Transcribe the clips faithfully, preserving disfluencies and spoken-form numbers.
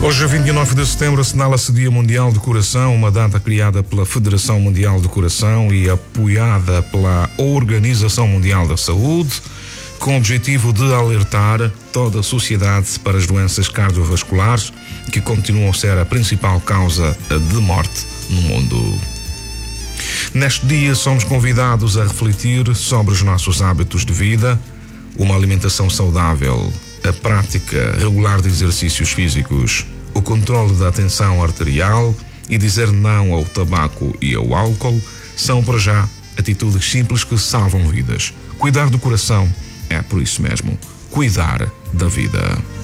Hoje, vinte e nove de setembro, assinala-se Dia Mundial do Coração, uma data criada pela Federação Mundial do Coração e apoiada pela Organização Mundial da Saúde, com o objetivo de alertar toda a sociedade para as doenças cardiovasculares, que continuam a ser a principal causa de morte no mundo. Neste dia, somos convidados a refletir sobre os nossos hábitos de vida, uma alimentação saudável, a prática regular de exercícios físicos, o controle da tensão arterial e dizer não ao tabaco e ao álcool são, para já, atitudes simples que salvam vidas. Cuidar do coração é, por isso mesmo, cuidar da vida.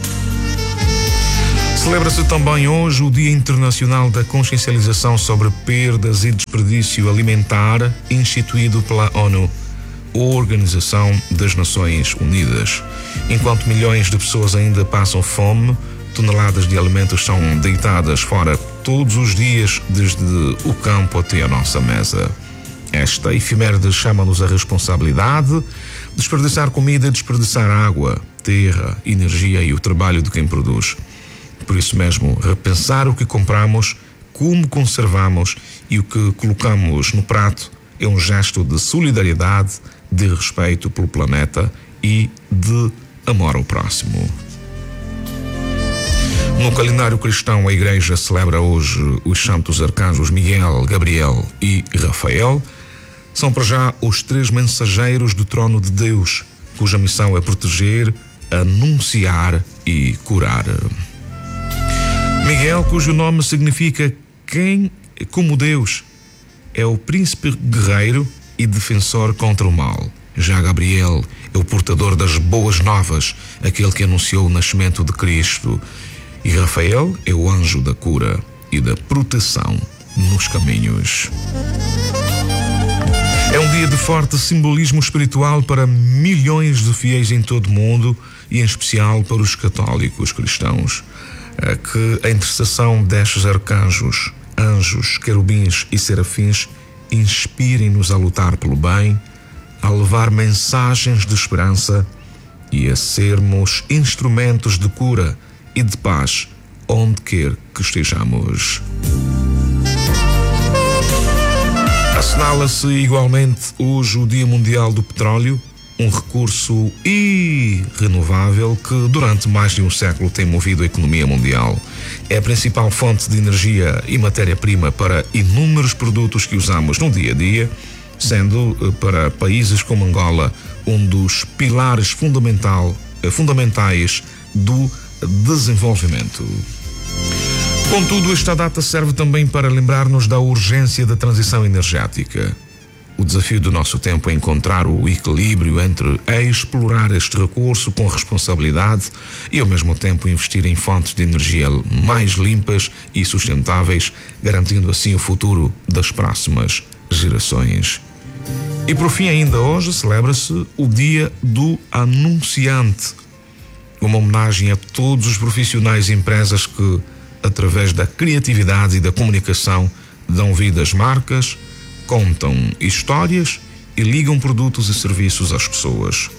Celebra-se também hoje o Dia Internacional da Consciencialização sobre Perdas e Desperdício Alimentar, instituído pela ONU, Organização das Nações Unidas. Enquanto milhões de pessoas ainda passam fome, toneladas de alimentos são deitadas fora todos os dias, desde o campo até a nossa mesa. Esta efeméride chama-nos a responsabilidade. Desperdiçar comida é desperdiçar água, terra, energia e o trabalho de quem produz. Por isso mesmo, repensar o que compramos, como conservamos e o que colocamos no prato é um gesto de solidariedade, de respeito pelo planeta e de amor ao próximo. No calendário cristão, a Igreja celebra hoje os santos arcanjos Miguel, Gabriel e Rafael. São, para já, os três mensageiros do trono de Deus, cuja missão é proteger, anunciar e curar. Miguel, cujo nome significa quem como Deus, é o príncipe guerreiro e defensor contra o mal. Já Gabriel é o portador das boas novas, aquele que anunciou o nascimento de Cristo. E Rafael é o anjo da cura e da proteção nos caminhos. É um dia de forte simbolismo espiritual para milhões de fiéis em todo o mundo e em especial para os católicos cristãos. É que a intercessão destes arcanjos, anjos, querubins e serafins inspirem-nos a lutar pelo bem, a levar mensagens de esperança e a sermos instrumentos de cura e de paz onde quer que estejamos. Assinala-se igualmente hoje o Dia Mundial do Petróleo, um recurso irrenovável que durante mais de um século tem movido a economia mundial. É a principal fonte de energia e matéria-prima para inúmeros produtos que usamos no dia a dia, sendo para países como Angola um dos pilares fundamental, fundamentais do desenvolvimento. Contudo, esta data serve também para lembrar-nos da urgência da transição energética. O desafio do nosso tempo é encontrar o equilíbrio entre explorar este recurso com responsabilidade e, ao mesmo tempo, investir em fontes de energia mais limpas e sustentáveis, garantindo assim o futuro das próximas gerações. E, por fim, ainda hoje celebra-se o Dia do Anunciante, uma homenagem a todos os profissionais e empresas que, através da criatividade e da comunicação, dão vida às marcas, contam histórias e ligam produtos e serviços às pessoas.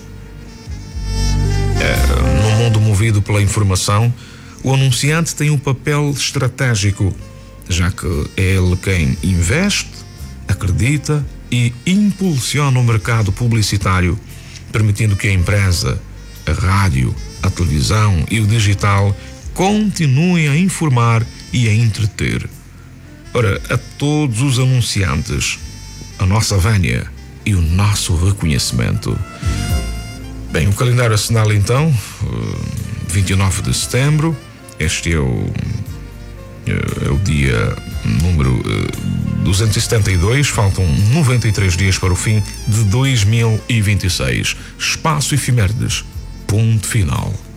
É, num mundo movido pela informação, o anunciante tem um papel estratégico, já que é ele quem investe, acredita e impulsiona o mercado publicitário, permitindo que a empresa, a rádio, a televisão e o digital continuem a informar e a entreter. Ora, a todos os anunciantes, a nossa vénia e o nosso reconhecimento. Bem, o calendário assinala então vinte e nove de setembro. Este é o, é o dia número duzentos e setenta e dois. Faltam noventa e três dias para o fim de dois mil e vinte e seis. Espaço Efemérides. Ponto final.